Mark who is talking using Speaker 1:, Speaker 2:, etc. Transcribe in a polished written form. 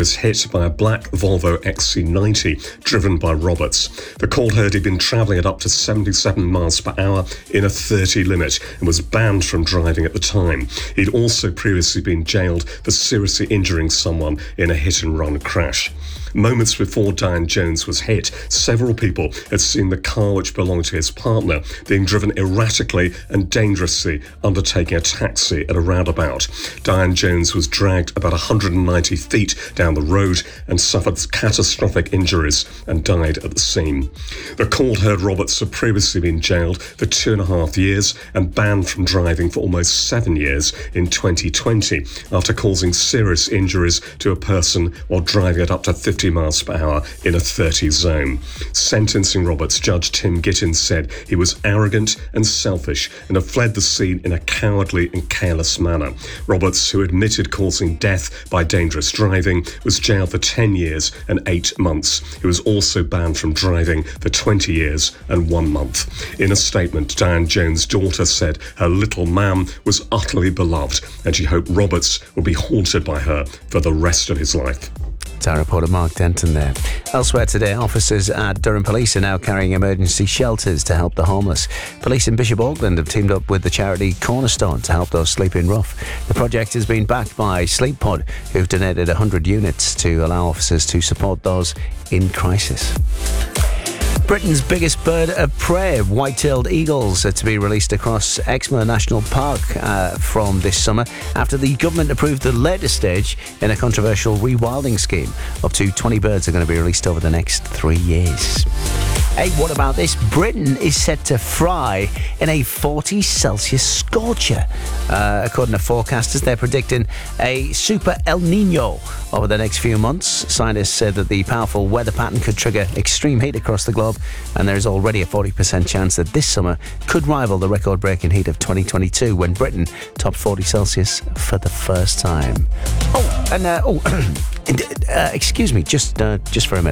Speaker 1: was hit by a black Volvo XC90 driven by Roberts. The court heard he'd been travelling at up to 77 miles per hour in a 30 limit and was banned from driving at the time. He'd also previously been jailed for seriously injuring someone in a hit-and-run crash. Moments before Diane Jones was hit, several people had seen the car which belonged to his partner being driven erratically and dangerously undertaking a taxi at a roundabout. Diane Jones was dragged about 190 feet down the road and suffered catastrophic injuries and died at the scene. The court heard Roberts had previously been jailed for 2.5 years and banned from driving for almost 7 years in 2020 after causing serious injuries to a person while driving at up to 50 miles per hour in a 30 zone. Sentencing Roberts, Judge Tim Gittins said he was arrogant and selfish and had fled the scene in a cowardly and careless manner. Roberts, who admitted causing death by dangerous driving, was jailed for 10 years and 8 months. He was also banned from driving for 20 years and 1 month. In a statement, Diane Jones' daughter said her little man was utterly beloved and she hoped Roberts would be haunted by her for the rest of his life.
Speaker 2: It's our reporter Mark Denton there. Elsewhere today, officers at Durham Police are now carrying emergency shelters to help the homeless. Police in Bishop Auckland have teamed up with the charity Cornerstone to help those sleeping rough. The project has been backed by Sleep Pod, who've donated 100 units to allow officers to support those in crisis. Britain's biggest bird of prey, white-tailed eagles, are to be released across Exmoor National Park from this summer after the government approved the latest stage in a controversial rewilding scheme. Up to 20 birds are going to be released over the next 3 years. Hey, what about this? Britain is set to fry in a 40 Celsius scorcher. According to forecasters, they're predicting a super El Nino over the next few months. Scientists said that the powerful weather pattern could trigger extreme heat across the globe, and there is already a 40% chance that this summer could rival the record-breaking heat of 2022 when Britain topped 40 Celsius for the first time. Excuse me, just for a minute.